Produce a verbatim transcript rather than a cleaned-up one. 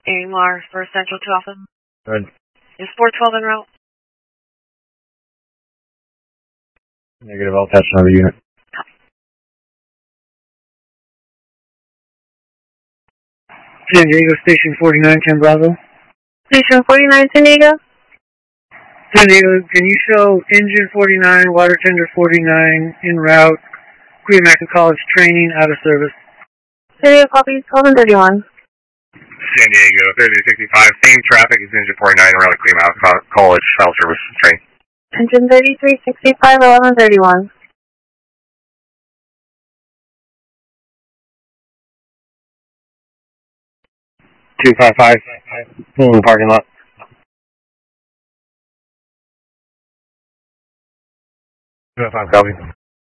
A M R for Central to Alpha. Good. Is four twelve en route? Negative, I'll attach another unit. San Diego, Station forty-nine, ten Bravo. Station forty-nine, San Diego. San Diego, can you show engine forty-nine, water tender forty-nine, en route, Cuyamaca College training, out of service? San Diego copies, eleven thirty-one. San Diego, thirty sixty-five, same traffic as engine forty-nine around the Cuyamaca College shuttle service train. Engine thirty-three sixty-five, eleven thirty-one. two five five, in the parking lot. two five five, copy.